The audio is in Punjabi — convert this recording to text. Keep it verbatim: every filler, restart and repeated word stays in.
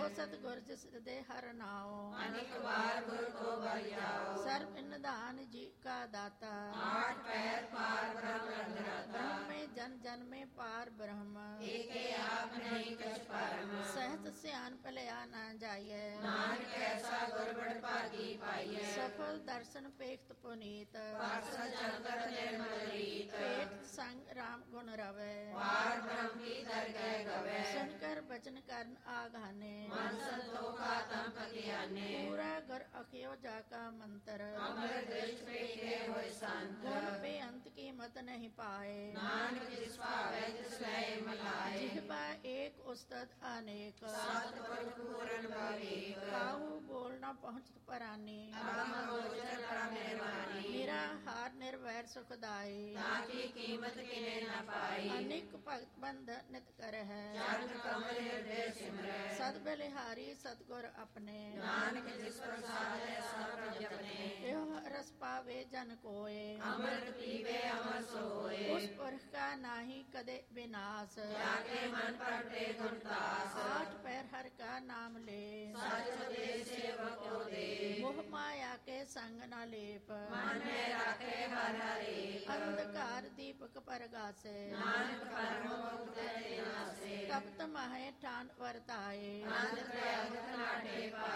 ਸੋ ਸਤਿਗੁਰ ਜਿਸ ਦੇ ਹਰ ਨਾਉ ਅਨੇਕ ਵਾਰ ਗੁਰ ਕੋ ਬਲ ਜਾਓ। ਸਰਬ ਨਿਧਾਨ ਜੀ ਕਾ ਦਾਤਾ ਆਠ ਪੈਰ ਪਾਰ ਬ੍ਰਹਮ ਅੰਦਰਾਤਾ। ਬ੍ਰਹਮੇ ਜਨ ਜਨ में पार ब्रह्म ਏਕੇ ਆਪ ਨਹੀਂ ਕਛ ਪਰਮ। सहत सियान भलिया न जाइए ਨਾਨਕ ਐਸਾ ਗੁਰਬੜ ਭਾਗੀ ਪਾਈਐ। सफल दर्शन पेख्त पुनीत ਪਰਸ ਚੰਦਰ ਨਿਰਮਲ ਰੀਤ। पेट संग राम गुण रवे ਪਾਰ ਬ੍ਰਹਮ ਕੀ ਦਰਗਹਿ ਗਵੈ। सुनकर बचन करन आघाने ਮਨ ਸੰਤੋਖਾ ਤਮ ਪਤਿਆਨੇ। पूरा घर अखियो जाका मंत्र ਅਮਰ ਦ੍ਰਿਸ਼ਟ ਵੇਖੇ ਹੋਏ ਸੰਤ। गुण पे अंत की मत नहीं पाए ਨਾਨਕ ਜਿਸ ਭਾਵੈ ਤਿਸ ਲੈ ਮਿਲਾਏ। जिहबा एक उस्तद अनेक ਸਤਿਗੁਰ ਪੂਰਨ ਭਵੇਕ। काहू बोल न पहुँचत परानी ਅਗਮ ਗੋਚਰ ਪਰਮ ਨਿਰਵਾਣੀ। मेरा हार निर्वैर सुखदाई ਤਾਕੀ ਕੀਮਤ ਕਿਨੇ ਨ ਪਾਈ। अनेक भगत बंध नित कर है ਚਰਨ ਕਮਲ ਹਿਰਦੈ ਸਿਮਰੈ। सद बलिहारी सतगुर अपने ਨਾਨਕ ਜਿਸ ਪ੍ਰਸਾਦੈ ਸਭ ਪ੍ਰਭ ਜਪਨੇ। यो रस पावे जन कोय ਅੰਮ੍ਰਿਤ ਪੀਵੇ ਅਮਰ ਸੋਏ। उस पुरख का नाही कदे विनाश ਜਾਕੇ ਮਨ ਪਰਟੇ ਗੁਰਦਾਸ। आठ पैर हर का नाम ले ਸਚ ਦੇ ਸੇਵਕ ਕੋ ਦੇ। मोह माया के संग न लेप ਮਨ ਮੈਂ ਰਾਖੇ ਹਰ ਹਰੇਕ। अंधकार दीपक परगासे ਨਾਨਕ ਪਰਮ ਮੁਕਤ ਤੇ ਨਾਸੇ। तप्त महे ठान वरताए ਅੰਧ ਪ੍ਰਯੰਤ ਨਾਟੇ ਪਾਏ।